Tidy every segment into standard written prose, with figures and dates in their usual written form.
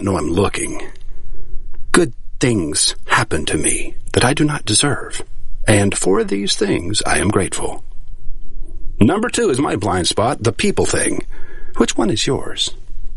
know I'm looking. Good things happen to me that I do not deserve, and for these things I am grateful. Number 2 is my blind spot, the people thing. Which one is yours?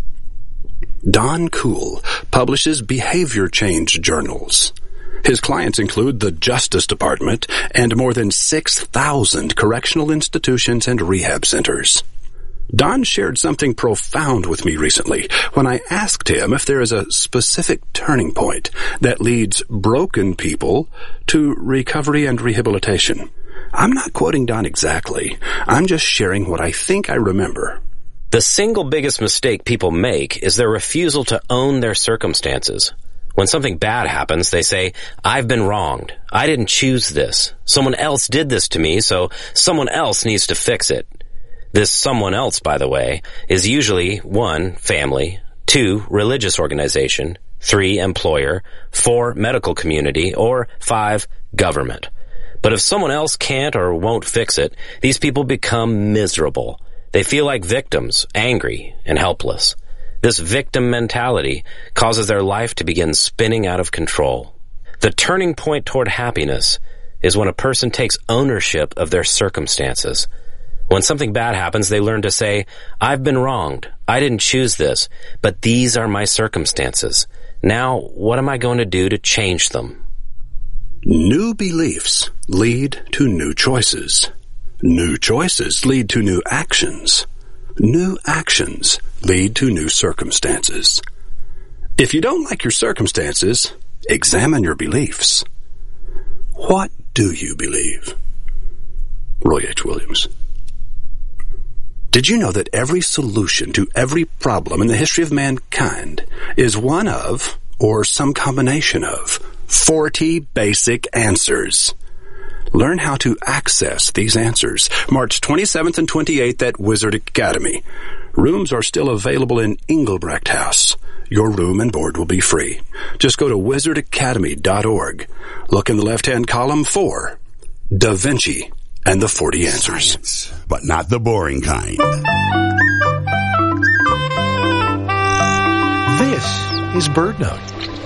Don Kuhl publishes behavior change journals. His clients include the Justice Department and more than 6,000 correctional institutions and rehab centers. Don shared something profound with me recently when I asked him if there is a specific turning point that leads broken people to recovery and rehabilitation. I'm not quoting Don exactly. I'm just sharing what I think I remember. The single biggest mistake people make is their refusal to own their circumstances. When something bad happens, they say, "I've been wronged. I didn't choose this. Someone else did this to me, so someone else needs to fix it." This someone else, by the way, is usually 1, family, 2, religious organization, 3, employer, 4, medical community, or 5, government. But if someone else can't or won't fix it, these people become miserable. They feel like victims, angry, and helpless. This victim mentality causes their life to begin spinning out of control. The turning point toward happiness is when a person takes ownership of their circumstances. When something bad happens, they learn to say, "I've been wronged. I didn't choose this, but these are my circumstances. Now, what am I going to do to change them?" New beliefs lead to new choices. New choices lead to new actions. New actions lead to new circumstances. If you don't like your circumstances, examine your beliefs. What do you believe? Roy H. Williams. Did you know that every solution to every problem in the history of mankind is one of, or some combination of, 40 basic answers? Learn how to access these answers March 27th and 28th at Wizard Academy. Rooms are still available in Engelbrecht House. Your room and board will be free. Just go to wizardacademy.org. Look in the left-hand column for Da Vinci and the 40 Answers. Science, but not the boring kind. This is BirdNote.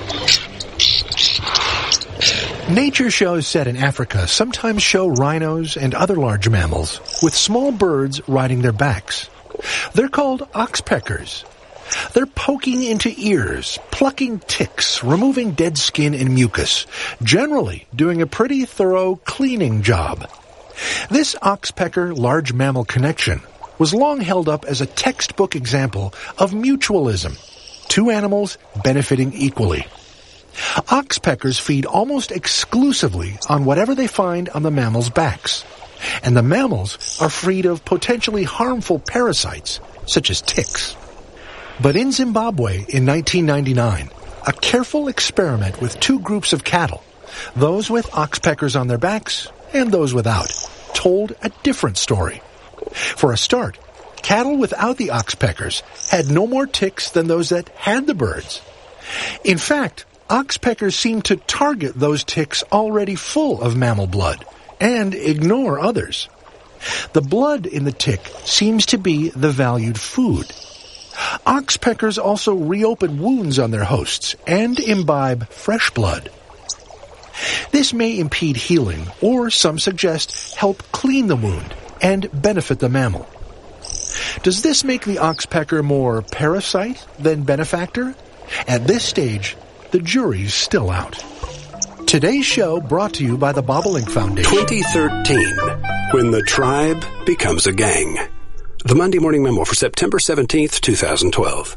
Nature shows set in Africa sometimes show rhinos and other large mammals with small birds riding their backs. They're called oxpeckers. They're poking into ears, plucking ticks, removing dead skin and mucus, generally doing a pretty thorough cleaning job. This oxpecker large mammal connection was long held up as a textbook example of mutualism, 2 animals benefiting equally. Oxpeckers feed almost exclusively on whatever they find on the mammals' backs, and the mammals are freed of potentially harmful parasites, such as ticks. But in Zimbabwe in 1999, a careful experiment with 2 groups of cattle, those with oxpeckers on their backs and those without, told a different story. For a start, cattle without the oxpeckers had no more ticks than those that had the birds. In fact, oxpeckers seem to target those ticks already full of mammal blood and ignore others. The blood in the tick seems to be the valued food. Oxpeckers also reopen wounds on their hosts and imbibe fresh blood. This may impede healing, or some suggest help clean the wound and benefit the mammal. Does this make the oxpecker more parasite than benefactor? At this stage, the jury's still out. Today's show brought to you by the Bobolink Foundation. 2013, when the tribe becomes a gang. The Monday Morning Memo for September 17th, 2012.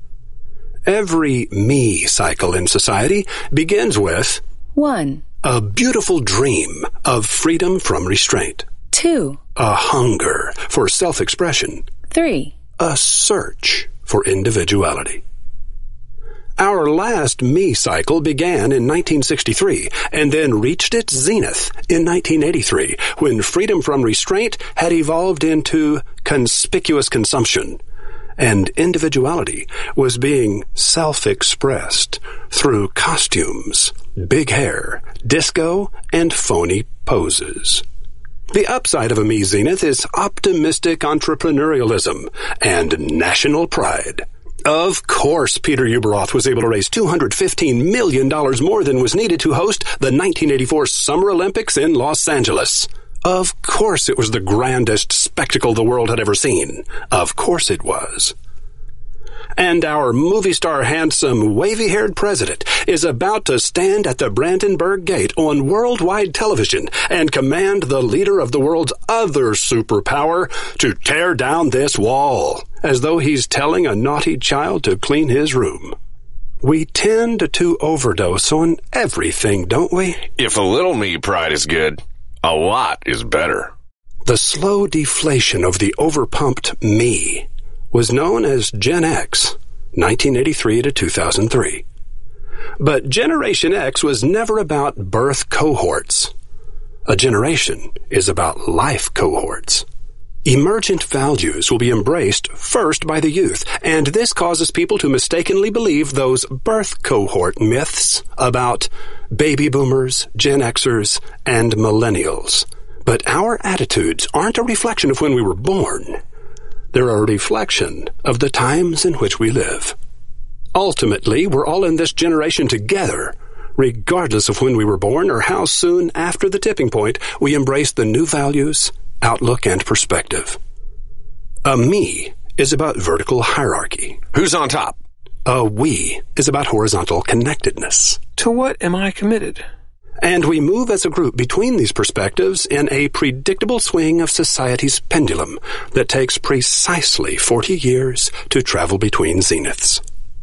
Every me cycle in society begins with 1. A beautiful dream of freedom from restraint. 2. A hunger for self-expression. 3. A search for individuality. Our last me cycle began in 1963 and then reached its zenith in 1983 when freedom from restraint had evolved into conspicuous consumption and individuality was being self-expressed through costumes, big hair, disco, and phony poses. The upside of a me zenith is optimistic entrepreneurialism and national pride. Of course, Peter Ueberroth was able to raise $215 million more than was needed to host the 1984 Summer Olympics in Los Angeles. Of course it was the grandest spectacle the world had ever seen. Of course it was. And our movie star handsome, wavy-haired president is about to stand at the Brandenburg Gate on worldwide television and command the leader of the world's other superpower to tear down this wall, as though he's telling a naughty child to clean his room. We tend to overdose on everything, don't we? If a little me pride is good, a lot is better. The slow deflation of the overpumped me was known as Gen X, 1983 to 2003. But Generation X was never about birth cohorts. A generation is about life cohorts. Emergent values will be embraced first by the youth, and this causes people to mistakenly believe those birth cohort myths about baby boomers, Gen Xers, and millennials. But our attitudes aren't a reflection of when we were born. They're a reflection of the times in which we live. Ultimately, we're all in this generation together, regardless of when we were born or how soon after the tipping point we embrace the new values, outlook, and perspective. A me is about vertical hierarchy. Who's on top? A we is about horizontal connectedness. To what am I committed? And we move as a group between these perspectives in a predictable swing of society's pendulum that takes precisely 40 years to travel between zeniths.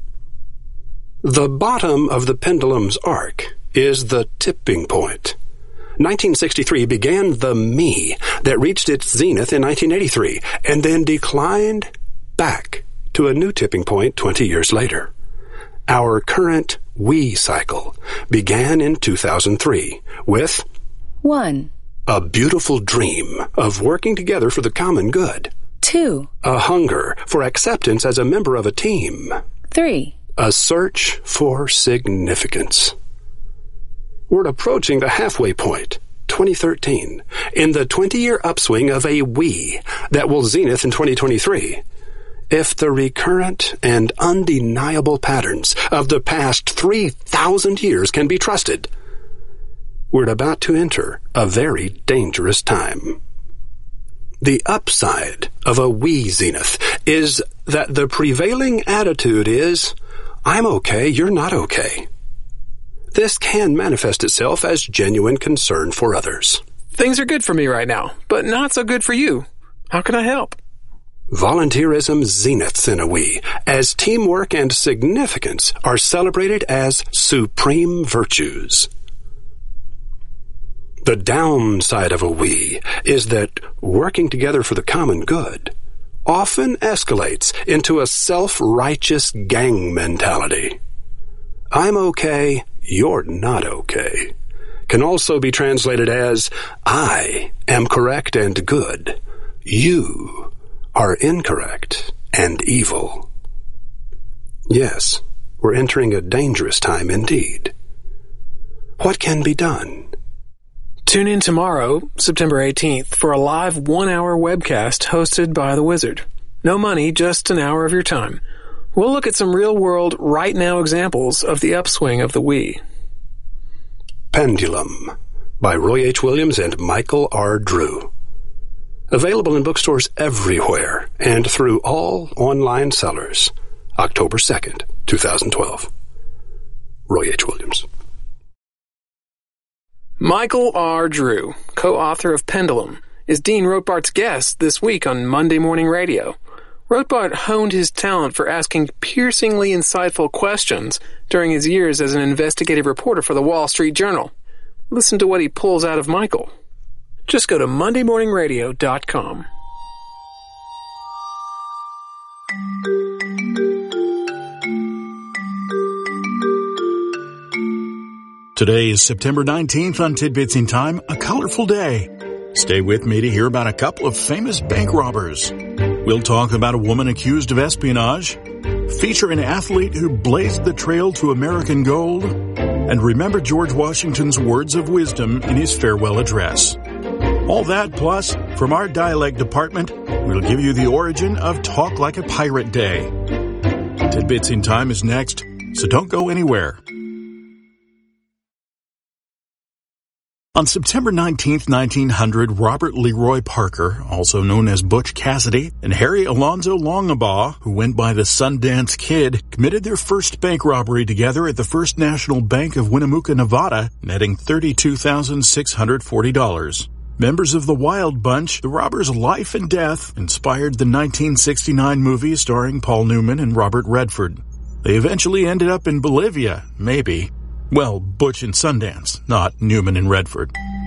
The bottom of the pendulum's arc is the tipping point. 1963 began the me that reached its zenith in 1983 and then declined back to a new tipping point 20 years later. Our current we cycle began in 2003 with 1. A beautiful dream of working together for the common good. 2. A hunger for acceptance as a member of a team. 3. A search for significance. We're approaching the halfway point, 2013, in the 20-year upswing of a we that will zenith in 2023. If the recurrent and undeniable patterns of the past 3,000 years can be trusted, we're about to enter a very dangerous time. The upside of a we zenith is that the prevailing attitude is, I'm okay, you're not okay. This can manifest itself as genuine concern for others. Things are good for me right now, but not so good for you. How can I help? Volunteerism zeniths in a we, as teamwork and significance are celebrated as supreme virtues. The downside of a we is that working together for the common good often escalates into a self-righteous gang mentality. I'm okay, you're not okay, can also be translated as, I am correct and good, you are incorrect and evil. Yes, we're entering a dangerous time indeed. What can be done? Tune in tomorrow, September 18th, for a live 1-hour webcast hosted by The Wizard. No money, just an hour of your time. We'll look at some real-world, right-now examples of the upswing of the we. Pendulum by Roy H. Williams and Michael R. Drew. Available in bookstores everywhere and through all online sellers. October 2nd, 2012. Roy H. Williams. Michael R. Drew, co-author of Pendulum, is Dean Rothbart's guest this week on Monday Morning Radio. Rothbart honed his talent for asking piercingly insightful questions during his years as an investigative reporter for the Wall Street Journal. Listen to what he pulls out of Michael. Just go to MondayMorningRadio.com. Today is September 19th on Tidbits in Time, a colorful day. Stay with me to hear about a couple of famous bank robbers. We'll talk about a woman accused of espionage, feature an athlete who blazed the trail to American gold, and remember George Washington's words of wisdom in his farewell address. All that plus, from our dialect department, we'll give you the origin of Talk Like a Pirate Day. Tidbits in Time is next, so don't go anywhere. On September 19, 1900, Robert Leroy Parker, also known as Butch Cassidy, and Harry Alonzo Longabaugh, who went by the Sundance Kid, committed their first bank robbery together at the First National Bank of Winnemucca, Nevada, netting $32,640. Members of the Wild Bunch, the robbers' life and death inspired the 1969 movie starring Paul Newman and Robert Redford. They eventually ended up in Bolivia, maybe. Well, Butch and Sundance, not Newman and Redford.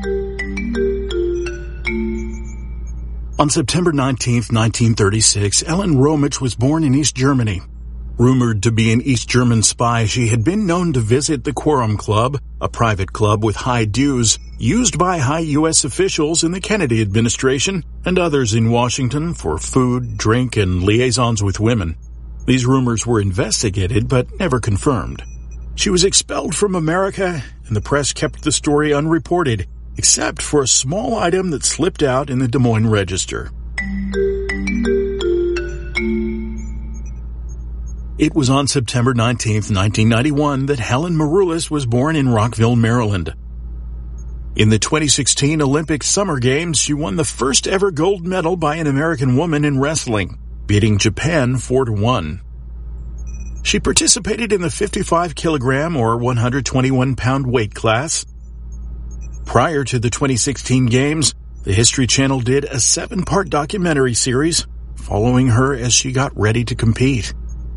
On September 19, 1936, Ellen Romich was born in East Germany. Rumored to be an East German spy, she had been known to visit the Quorum Club, a private club with high dues, used by high U.S. officials in the Kennedy administration and others in Washington for food, drink, and liaisons with women. These rumors were investigated but never confirmed. She was expelled from America, and the press kept the story unreported, except for a small item that slipped out in the Des Moines Register. It was on September 19, 1991, that Helen Maroulis was born in Rockville, Maryland. In the 2016 Olympic Summer Games, she won the first ever gold medal by an American woman in wrestling, beating Japan 4-1. She participated in the 55-kilogram or 121-pound weight class. Prior to the 2016 Games, the History Channel did a 7-part documentary series following her as she got ready to compete.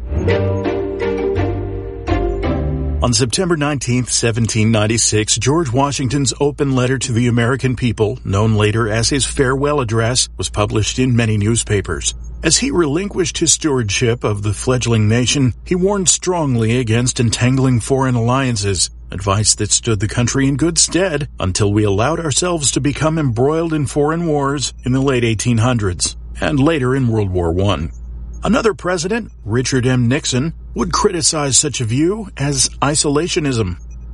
On September 19, 1796, George Washington's open letter to the American people, known later as his farewell address, was published in many newspapers. As he relinquished his stewardship of the fledgling nation, he warned strongly against entangling foreign alliances, advice that stood the country in good stead until we allowed ourselves to become embroiled in foreign wars in the late 1800s, and later in World War I. Another president, Richard M. Nixon, would criticize such a view as isolationism.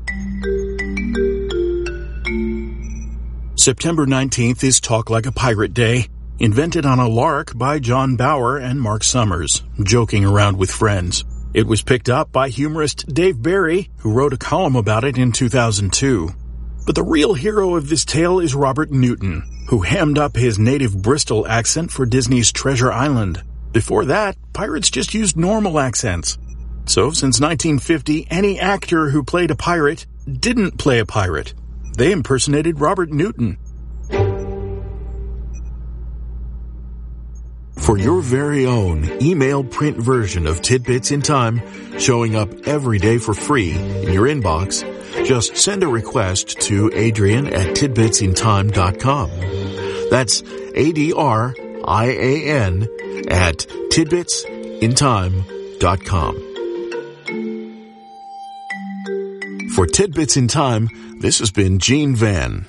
September 19th is Talk Like a Pirate Day, invented on a lark by John Bauer and Mark Summers, joking around with friends. It was picked up by humorist Dave Barry, who wrote a column about it in 2002. But the real hero of this tale is Robert Newton, who hammed up his native Bristol accent for Disney's Treasure Island. Before that, pirates just used normal accents. So, since 1950, any actor who played a pirate didn't play a pirate. They impersonated Robert Newton. For your very own email print version of Tidbits in Time, showing up every day for free in your inbox, just send a request to Adrian@tidbitsintime.com. That's ADRIAN at tidbitsintime.com. For Tidbits in Time, this has been Gene Van.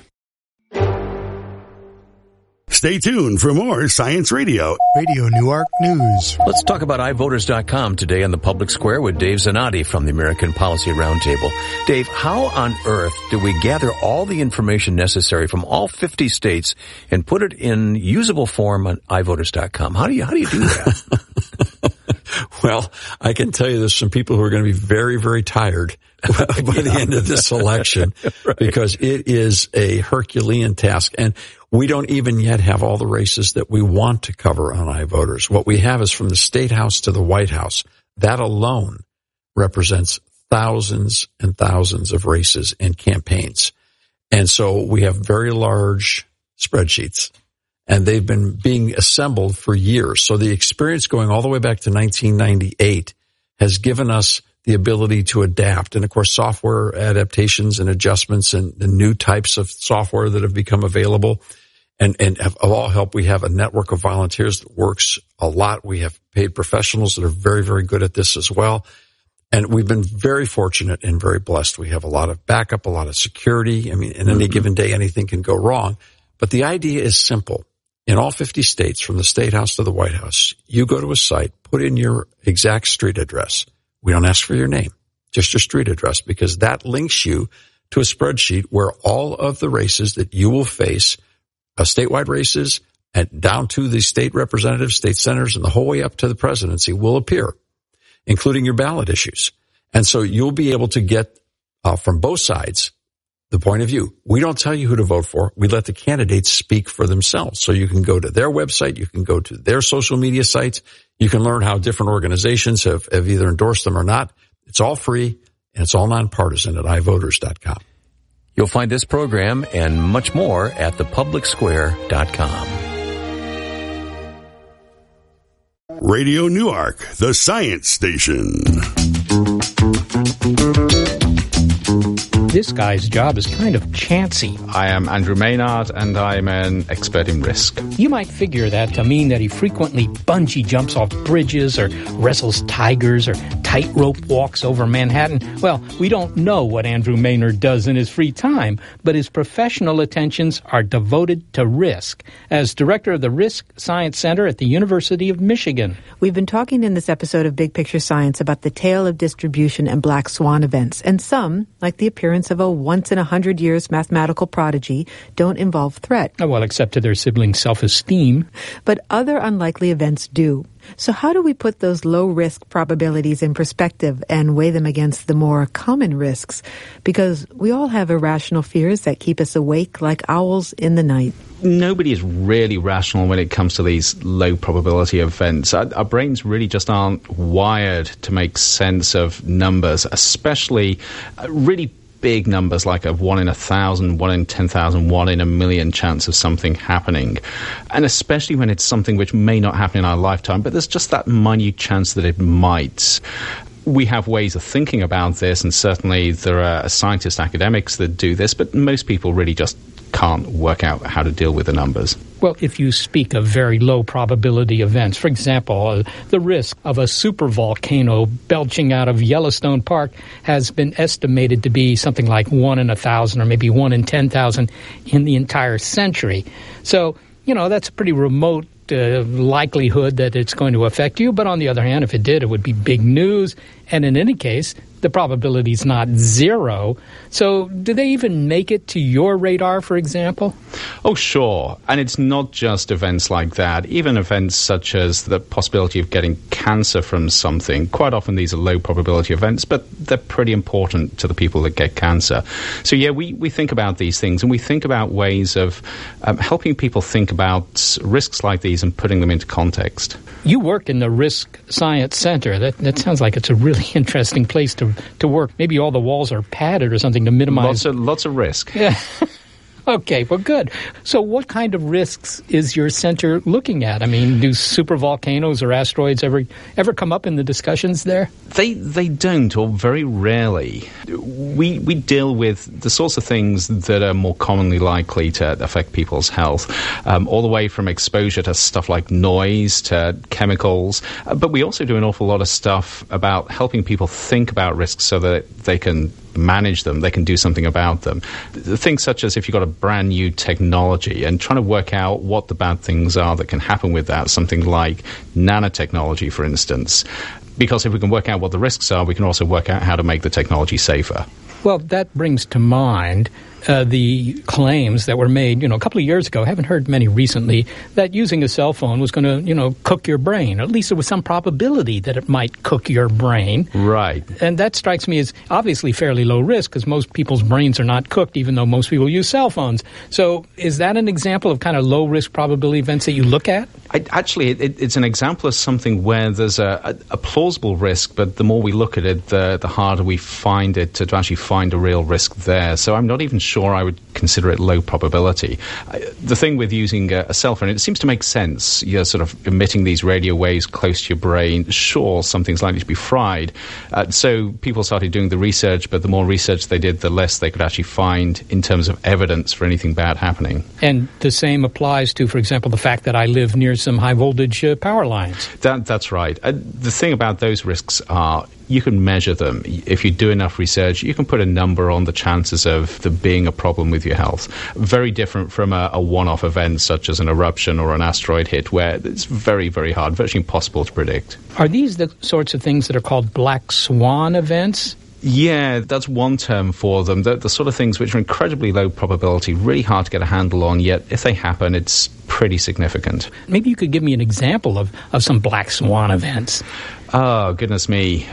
Stay tuned for more Science Radio. Radio Newark News. Let's talk about iVoters.com today in the public square with Dave Zanotti from the American Policy Roundtable. Dave, how on earth do we gather all the information necessary from all 50 states and put it in usable form on iVoters.com? How do you do that? Well, I can tell you there's some people who are going to be very, very tired by the end of this election, right, because it is a Herculean task. And we don't even yet have all the races that we want to cover on iVoters. What we have is from the State House to the White House. That alone represents thousands and thousands of races and campaigns. And so we have very large spreadsheets, and they've been being assembled for years. So the experience going all the way back to 1998 has given us the ability to adapt. And, of course, software adaptations and adjustments and the new types of software that have become available and have all helped. We have a network of volunteers that works a lot. We have paid professionals that are very, very good at this as well. And we've been very fortunate and very blessed. We have a lot of backup, a lot of security. I mean, in any given day, anything can go wrong. But the idea is simple. In all 50 states, from the State House to the White House, you go to a site, put in your exact street address. We don't ask for your name, just your street address, because that links you to a spreadsheet where all of the races that you will face, statewide races, and down to the state representatives, state senators, and the whole way up to the presidency will appear. including your ballot issues. And so you'll be able to get from both sides the point of view. We don't tell you who to vote for. We let the candidates speak for themselves. So you can go to their website. You can go to their social media sites. You can learn how different organizations have either endorsed them or not. It's all free, and it's all nonpartisan at iVoters.com. You'll find this program and much more at thepublicsquare.com. Radio Newark, the science station. This guy's job is kind of chancy. I am Andrew Maynard, and I'm an expert in risk. You might figure that to mean that he frequently bungee jumps off bridges or wrestles tigers or tightrope walks over Manhattan. Well, we don't know what Andrew Maynard does in his free time, but his professional attentions are devoted to risk. As director of the Risk Science Center at the University of Michigan. We've been talking in this episode of Big Picture Science about the tale of distribution and black swan events, and some, like the appearance of a once-in-100-years mathematical prodigy, don't involve threat. Oh, well, except to their siblings' self-esteem. But other unlikely events do. So how do we put those low-risk probabilities in perspective and weigh them against the more common risks? Because we all have irrational fears that keep us awake like owls in the night. Nobody is really rational when it comes to these low-probability events. Our brains really just aren't wired to make sense of numbers, especially really big numbers like a 1 in 1,000, 1 in 10,000, 1 in a million chance of something happening. And especially when it's something which may not happen in our lifetime, but there's just that minute chance that it might. We have ways of thinking about this, and certainly there are scientists, academics that do this, but most people really just can't work out how to deal with the numbers. Well, if you speak of very low probability events, for example, the risk of a supervolcano belching out of Yellowstone Park has been estimated to be something like 1 in 1,000 or maybe 1 in 10,000 in the entire century. So, that's a pretty remote likelihood that it's going to affect you. But on the other hand, if it did, it would be big news. And in any case, the probability is not zero. So do they even make it to your radar, for example? Oh, sure. And it's not just events like that. Even events such as the possibility of getting cancer from something. Quite often these are low probability events, but they're pretty important to the people that get cancer. So yeah, we think about these things, and we think about ways of helping people think about risks like these and putting them into context. You work in the Risk Science Center. That sounds like it's a really interesting place to work. Maybe all the walls are padded or something to minimize... Lots of risk. Yeah. Okay, well, good. So what kind of risks is your center looking at? I mean, do supervolcanoes or asteroids ever come up in the discussions there? They don't, or very rarely. We deal with the sorts of things that are more commonly likely to affect people's health, all the way from exposure to stuff like noise to chemicals. But we also do an awful lot of stuff about helping people think about risks so that they can manage them, they can do something about them. Things such as if you've got a brand new technology and trying to work out what the bad things are that can happen with that, something like nanotechnology, for instance. Because if we can work out what the risks are, we can also work out how to make the technology safer. Well, that brings to mind the claims that were made, a couple of years ago. I haven't heard many recently, that using a cell phone was going to, cook your brain. At least there was some probability that it might cook your brain. Right. And that strikes me as obviously fairly low risk because most people's brains are not cooked, even though most people use cell phones. So is that an example of kind of low risk probability events that you look at? It's an example of something where there's a plausible risk, but the more we look at it, the harder we find it to actually find a real risk there. So I'm not even sure I would consider it low probability. The thing with using a cell phone, it seems to make sense. You're sort of emitting these radio waves close to your brain. Sure, something's likely to be fried. So people started doing the research, but the more research they did, the less they could actually find in terms of evidence for anything bad happening. And the same applies to, for example, the fact that I live near some high-voltage power lines. That's right. The thing about those risks are you can measure them. If you do enough research, you can put a number on the chances of there being a problem with your health. Very different from a one-off event such as an eruption or an asteroid hit, where it's very, very hard, virtually impossible to predict. Are these the sorts of things that are called black swan events? Yeah, that's one term for them. The sort of things which are incredibly low probability, really hard to get a handle on, yet if they happen, it's pretty significant. Maybe you could give me an example of some black swan events. Oh, goodness me.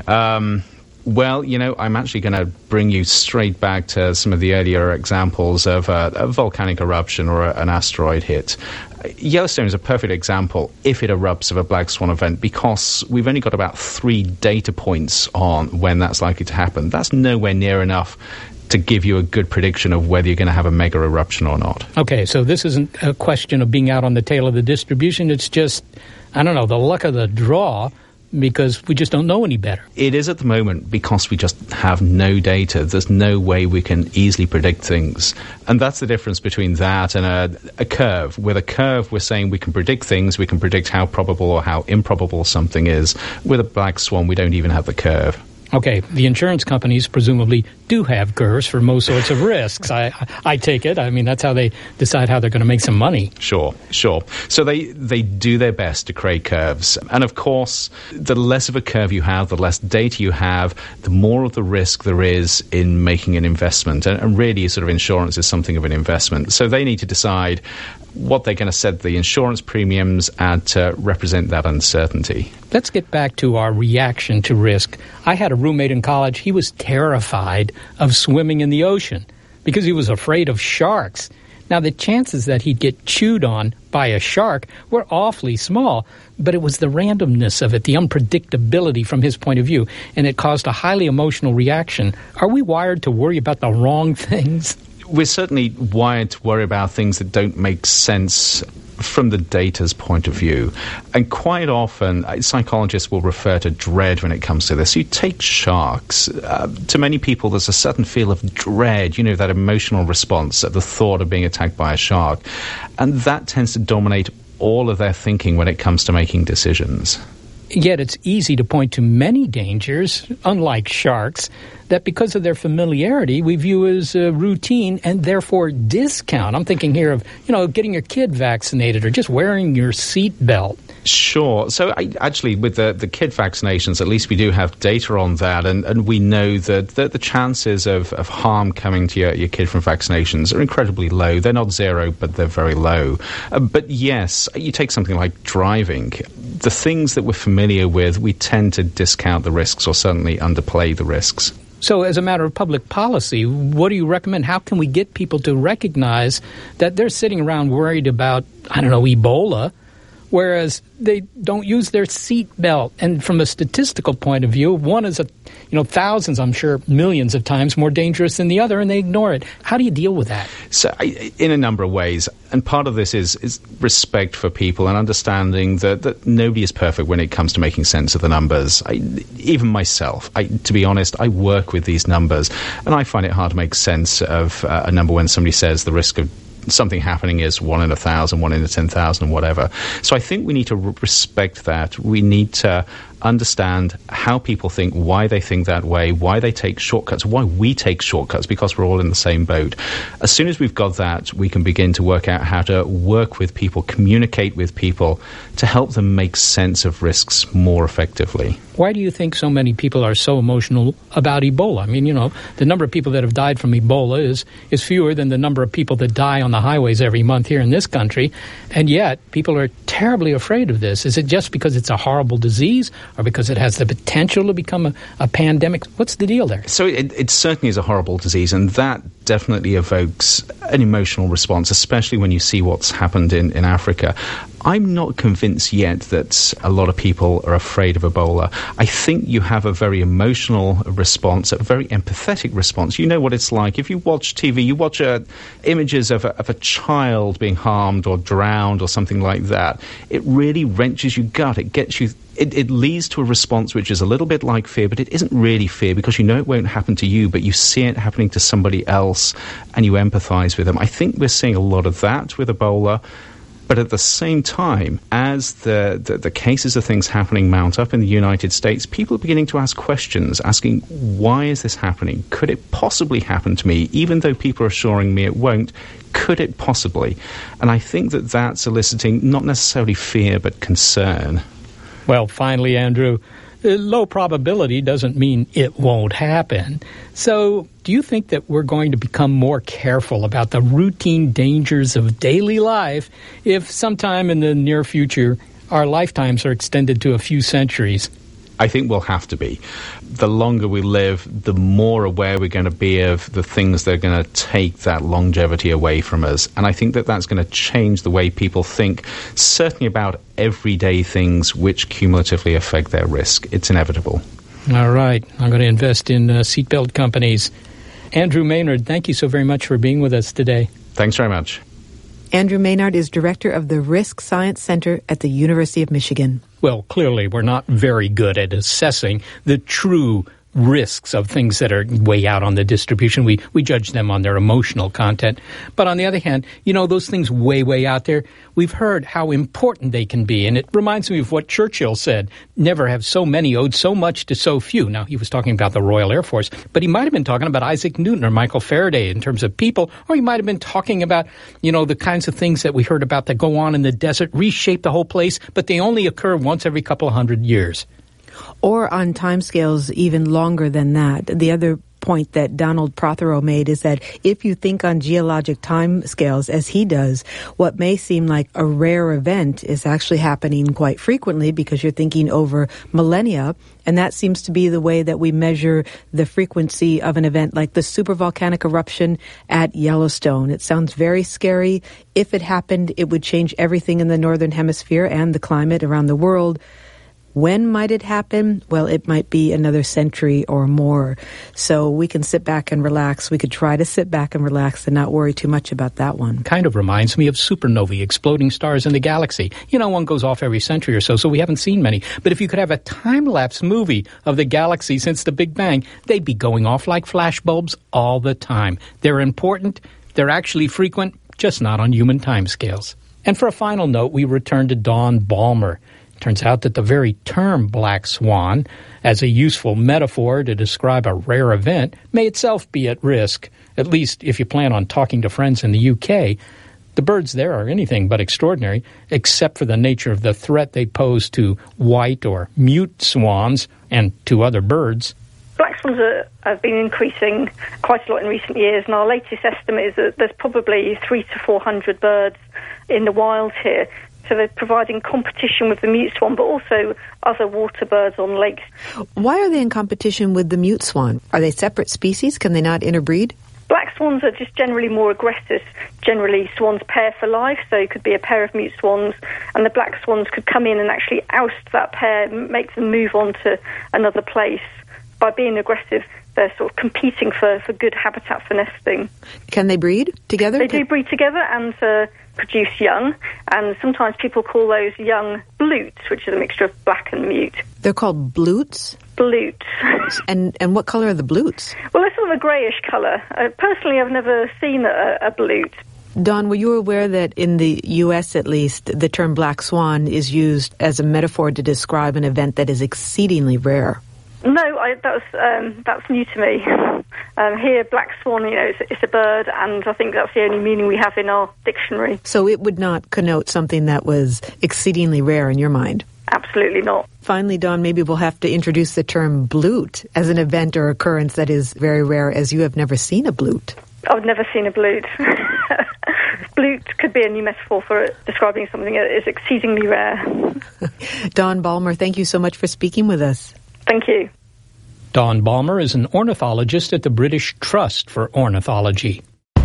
Well, I'm actually going to bring you straight back to some of the earlier examples of a volcanic eruption or an asteroid hit. Yellowstone is a perfect example, if it erupts, of a black swan event, because we've only got about 3 data points on when that's likely to happen. That's nowhere near enough to give you a good prediction of whether you're going to have a mega eruption or not. Okay, so this isn't a question of being out on the tail of the distribution. It's just, the luck of the draw, because we just don't know any better. It is at the moment because we just have no data. There's no way we can easily predict things. And that's the difference between that and a curve. With a curve, we're saying we can predict things, we can predict how probable or how improbable something is. With a black swan, we don't even have the curve. Okay, the insurance companies presumably do have curves for most sorts of risks. I take it. I mean, that's how they decide how they're going to make some money. Sure. So they do their best to create curves. And of course, the less of a curve you have, the less data you have, the more of the risk there is in making an investment. And really, sort of insurance is something of an investment. So they need to decide what they're going to set the insurance premiums at to represent that uncertainty. Let's get back to our reaction to risk. I had a roommate in college. He was terrified of swimming in the ocean because he was afraid of sharks. Now, the chances that he'd get chewed on by a shark were awfully small, but it was the randomness of it, the unpredictability from his point of view, and it caused a highly emotional reaction. Are we wired to worry about the wrong things? We're certainly wired to worry about things that don't make sense from the data's point of view. And quite often, psychologists will refer to dread when it comes to this. You take sharks. To many people, there's a certain feel of dread, that emotional response at the thought of being attacked by a shark. And that tends to dominate all of their thinking when it comes to making decisions. Yet it's easy to point to many dangers, unlike sharks, that because of their familiarity we view as routine and therefore discount. I'm thinking here of, getting your kid vaccinated or just wearing your seatbelt. Sure. So actually, with the kid vaccinations, at least we do have data on that, and we know that the chances of harm coming to your kid from vaccinations are incredibly low. They're not zero, but they're very low. But yes, you take something like driving. The things that we're familiar with, we tend to discount the risks or certainly underplay the risks. So as a matter of public policy, what do you recommend? How can we get people to recognize that they're sitting around worried about, Ebola, whereas they don't use their seat belt? And from a statistical point of view, one is thousands, I'm sure, millions of times more dangerous than the other, and they ignore it. How do you deal with that? So in a number of ways, and part of this is respect for people and understanding that nobody is perfect when it comes to making sense of the numbers. Even myself, to be honest, I work with these numbers, and I find it hard to make sense of a number when somebody says the risk of something happening is 1 in 1,000, 1 in 10,000, whatever. So I think we need to respect that. We need to understand how people think, why they think that way, why they take shortcuts, why we take shortcuts, because we're all in the same boat. As soon as we've got that, we can begin to work out how to work with people, communicate with people to help them make sense of risks more effectively. Why do you think so many people are so emotional about Ebola? I mean, the number of people that have died from Ebola is fewer than the number of people that die on the highways every month here in this country, and yet people are terribly afraid of this. Is it just because it's a horrible disease, or because it has the potential to become a pandemic? What's the deal there? So it certainly is a horrible disease, and that definitely evokes an emotional response, especially when you see what's happened in Africa. I'm not convinced yet that a lot of people are afraid of Ebola. I think you have a very emotional response, a very empathetic response. You know what it's like. If you watch TV, you watch images of a child being harmed or drowned or something like that. It really wrenches your gut. It gets you. It leads to a response which is a little bit like fear, but it isn't really fear because you know it won't happen to you, but you see it happening to somebody else and you empathize with them. I think we're seeing a lot of that with Ebola. But at the same time, as the cases of things happening mount up in the United States, people are beginning to ask questions, asking, why is this happening? Could it possibly happen to me? Even though people are assuring me it won't, could it possibly? And I think that that's eliciting not necessarily fear, but concern. Well, finally, Andrew, low probability doesn't mean it won't happen. So do you think that we're going to become more careful about the routine dangers of daily life if sometime in the near future our lifetimes are extended to a few centuries? I think we'll have to be. The longer we live, the more aware we're going to be of the things that are going to take that longevity away from us. And I think that that's going to change the way people think, certainly about everyday things which cumulatively affect their risk. It's inevitable. All right. I'm going to invest in seatbelt companies. Andrew Maynard, thank you so very much for being with us today. Thanks very much. Andrew Maynard is director of the Risk Science Center at the University of Michigan. Well, clearly we're not very good at assessing the true risks of things that are way out on the distribution. We judge them on their emotional content. But on the other hand, those things way out there, we've heard how important they can be. And it reminds me of what Churchill said, never have so many owed so much to so few. Now, he was talking about the Royal Air Force, but he might have been talking about Isaac Newton or Michael Faraday in terms of people, or he might have been talking about, the kinds of things that we heard about that go on in the desert, reshape the whole place, but they only occur once every couple of 100 years. Or on timescales even longer than that. The other point that Donald Prothero made is that if you think on geologic timescales as he does, what may seem like a rare event is actually happening quite frequently because you're thinking over millennia, and that seems to be the way that we measure the frequency of an event like the supervolcanic eruption at Yellowstone. It sounds very scary. If it happened, it would change everything in the Northern Hemisphere and the climate around the world. When might it happen? Well, it might be another century or more. So we can sit back and relax. We could try to sit back and relax and not worry too much about that one. Kind of reminds me of supernovae, exploding stars in the galaxy. One goes off every century or so we haven't seen many. But if you could have a time-lapse movie of the galaxy since the Big Bang, they'd be going off like flashbulbs all the time. They're important. They're actually frequent, just not on human timescales. And for a final note, we return to Don Balmer. Turns out that the very term black swan, as a useful metaphor to describe a rare event, may itself be at risk, at least if you plan on talking to friends in the UK. The birds there are anything but extraordinary, except for the nature of the threat they pose to white or mute swans and to other birds. Black swans have been increasing quite a lot in recent years, and our latest estimate is that there's probably 300 to 400 birds in the wild here. So they're providing competition with the mute swan, but also other water birds on lakes. Why are they in competition with the mute swan? Are they separate species? Can they not interbreed? Black swans are just generally more aggressive. Generally, swans pair for life, so it could be a pair of mute swans, and the black swans could come in and actually oust that pair, make them move on to another place. By being aggressive, they're sort of competing for good habitat for nesting. Can they breed together? They do breed together and produce young, and sometimes people call those young blutes, which is a mixture of black and mute. They're called blutes? Blutes. And what color are the blutes? Well, they're sort of a greyish colour. Personally, I've never seen a blute. Don, were you aware that in the U.S., at least, the term black swan is used as a metaphor to describe an event that is exceedingly rare? No, that's new to me. Here, black swan, it's a bird, and I think that's the only meaning we have in our dictionary. So it would not connote something that was exceedingly rare in your mind? Absolutely not. Finally, Don, maybe we'll have to introduce the term blute as an event or occurrence that is very rare, as you have never seen a blute. I've never seen a blute. Blute could be a new metaphor for describing something that is exceedingly rare. Don Balmer, thank you so much for speaking with us. Thank you. Don Balmer is an ornithologist at the British Trust for Ornithology.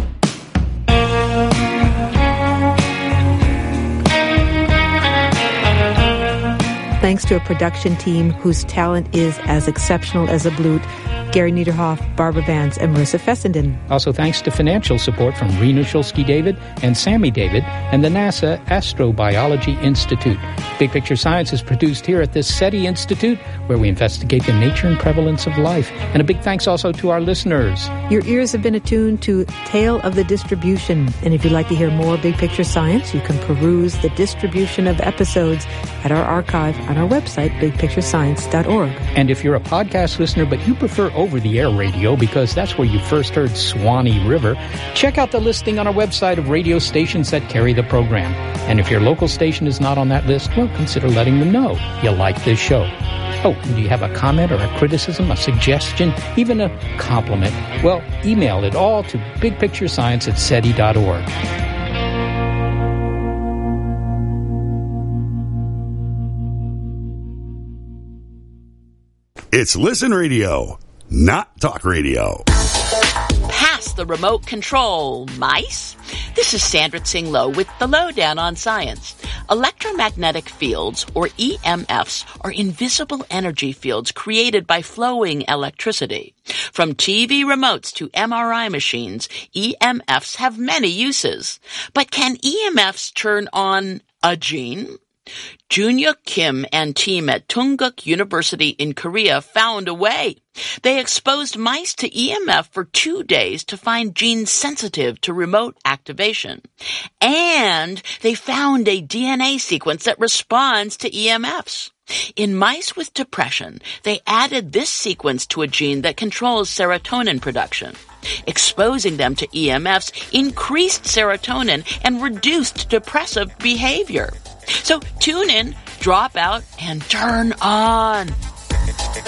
Thanks to a production team whose talent is as exceptional as a blute, Gary Niederhoff, Barbara Vance, and Marissa Fessenden. Also thanks to financial support from Rena Shulsky-David and Sammy David and the NASA Astrobiology Institute. Big Picture Science is produced here at the SETI Institute, where we investigate the nature and prevalence of life. And a big thanks also to our listeners. Your ears have been attuned to Tale of the Distribution. And if you'd like to hear more Big Picture Science, you can peruse the distribution of episodes at our archive on our website, bigpicturescience.org. And if you're a podcast listener but you prefer over-the-air radio because that's where you first heard Swanee River, check out the listing on our website of radio stations that carry the program. And if your local station is not on that list, well, consider letting them know you like this show. Oh, and do you have a comment or a criticism, a suggestion, even a compliment? Well, email it all to bigpicturescience@seti.org. It's Listen Radio, not talk radio. Pass the remote control, mice. This is Sandra Tsing Loh with the Lowdown on Science. Electromagnetic fields, or EMFs, are invisible energy fields created by flowing electricity. From TV remotes to MRI machines, EMFs have many uses. But can EMFs turn on a gene? Junhyuk Kim and team at Tungguk University in Korea found a way. They exposed mice to EMF for 2 days to find genes sensitive to remote activation. And they found a DNA sequence that responds to EMFs. In mice with depression, they added this sequence to a gene that controls serotonin production. Exposing them to EMFs increased serotonin and reduced depressive behavior. So tune in, drop out, and turn on.